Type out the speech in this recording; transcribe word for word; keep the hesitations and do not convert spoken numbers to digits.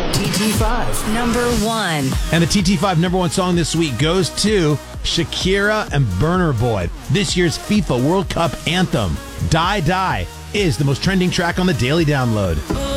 T T five. Number one. And the T T five number one song this week goes to Shakira and Burner Boy. This year's FIFA World Cup anthem, Die Die, is the most trending track on the Daily Download.